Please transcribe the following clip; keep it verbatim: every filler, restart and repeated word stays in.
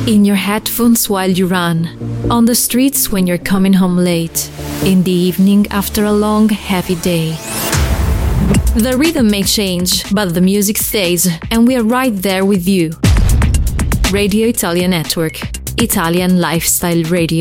In your headphones while you run, on the streets when you're coming home late, in the evening after a long, heavy day. The rhythm may change, but the music stays, and we are right there with you. Radio Italia Network, Italian Lifestyle Radio.